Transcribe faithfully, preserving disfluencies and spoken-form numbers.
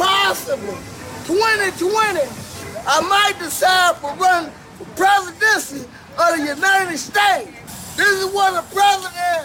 possible, twenty twenty, I might decide to run for presidency of the United States. This is what the president